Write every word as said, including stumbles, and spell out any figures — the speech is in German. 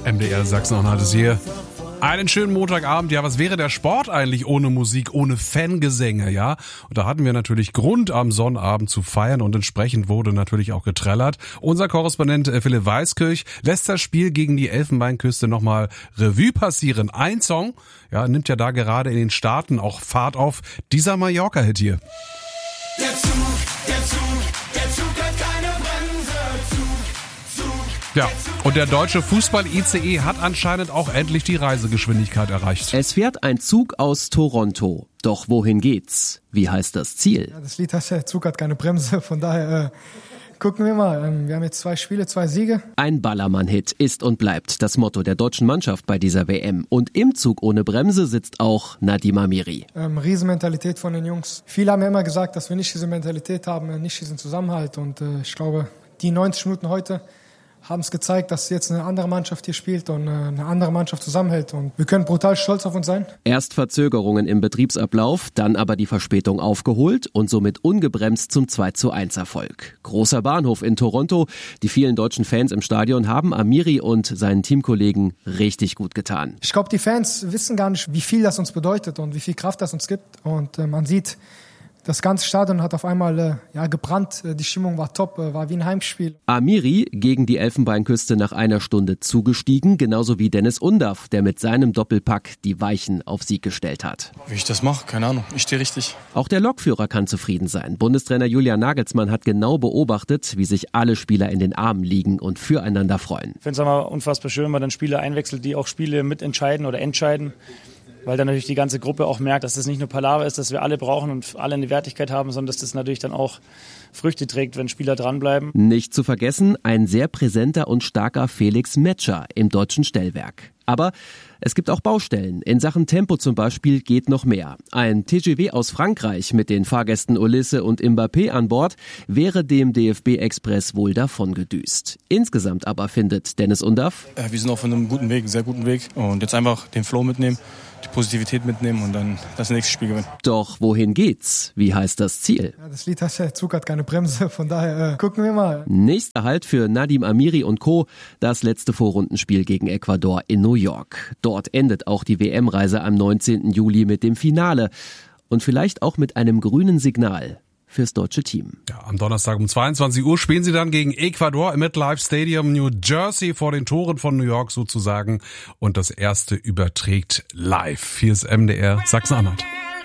M D R Sachsen-Anhalt ist hier. Einen schönen Montagabend. Ja, was wäre der Sport eigentlich ohne Musik, ohne Fangesänge, ja? Und da hatten wir natürlich Grund, am Sonnabend zu feiern und entsprechend wurde natürlich auch getrellert. Unser Korrespondent Philipp Weiskirch lässt das Spiel gegen die Elfenbeinküste nochmal Revue passieren. Ein Song, ja, nimmt ja da gerade in den Staaten auch Fahrt auf. Dieser Mallorca-Hit hier. Der Zug, der Zug, der Zug hat keine Bremse. Zug, Zug. Ja, und der deutsche Fußball-I C E hat anscheinend auch endlich die Reisegeschwindigkeit erreicht. Es fährt ein Zug aus Toronto. Doch wohin geht's? Wie heißt das Ziel? Ja, das Lied heißt ja, der Zug hat keine Bremse. Von daher äh, gucken wir mal. Ähm, wir haben jetzt zwei Spiele, zwei Siege. Ein Ballermann-Hit ist und bleibt das Motto der deutschen Mannschaft bei dieser W M. Und im Zug ohne Bremse sitzt auch Nadim Amiri. Ähm, Riesenmentalität von den Jungs. Viele haben ja immer gesagt, dass wir nicht diese Mentalität haben, nicht diesen Zusammenhalt. Und äh, ich glaube, die neunzig Minuten heute haben es gezeigt, dass jetzt eine andere Mannschaft hier spielt und eine andere Mannschaft zusammenhält. Und wir können brutal stolz auf uns sein. Erst Verzögerungen im Betriebsablauf, dann aber die Verspätung aufgeholt und somit ungebremst zum zwei zu eins Erfolg. Großer Bahnhof in Toronto. Die vielen deutschen Fans im Stadion haben Amiri und seinen Teamkollegen richtig gut getan. Ich glaube, die Fans wissen gar nicht, wie viel das uns bedeutet und wie viel Kraft das uns gibt. Und äh, man sieht, das ganze Stadion hat auf einmal äh, ja, gebrannt. Die Stimmung war top, äh, war wie ein Heimspiel. Amiri gegen die Elfenbeinküste nach einer Stunde zugestiegen, genauso wie Dennis Undaff, der mit seinem Doppelpack die Weichen auf Sieg gestellt hat. Wie ich das mache, keine Ahnung. Ich stehe richtig. Auch der Lokführer kann zufrieden sein. Bundestrainer Julian Nagelsmann hat genau beobachtet, wie sich alle Spieler in den Armen liegen und füreinander freuen. Ich finde es immer unfassbar schön, wenn man dann Spieler einwechselt, die auch Spiele mitentscheiden oder entscheiden. Weil dann natürlich die ganze Gruppe auch merkt, dass das nicht nur Palaver ist, dass wir alle brauchen und alle eine Wertigkeit haben, sondern dass das natürlich dann auch Früchte trägt, wenn Spieler dranbleiben. Nicht zu vergessen, ein sehr präsenter und starker Felix Metscher im deutschen Stellwerk. Aber es gibt auch Baustellen. In Sachen Tempo zum Beispiel geht noch mehr. Ein T G V aus Frankreich mit den Fahrgästen Olisse und Mbappé an Bord wäre dem D F B-Express wohl davongedüst. Insgesamt aber findet Dennis Undaff: äh, Wir sind auf einem guten Weg, einen sehr guten Weg. Und jetzt einfach den Flow mitnehmen, die Positivität mitnehmen und dann das nächste Spiel gewinnen. Doch wohin geht's? Wie heißt das Ziel? Ja, das Lied heißt ja, der Zug hat keine Bremse. Von daher äh, gucken wir mal. Nächster Halt für Nadim Amiri und Co. Das letzte Vorrundenspiel gegen Ecuador in New York. Dort endet auch die W M-Reise am neunzehnten Juli mit dem Finale. Und vielleicht auch mit einem grünen Signal fürs deutsche Team. Ja, am Donnerstag um zweiundzwanzig Uhr spielen sie dann gegen Ecuador im MetLife Stadium New Jersey vor den Toren von New York sozusagen. Und das erste überträgt live. Hier ist M D R Sachsen-Anhalt.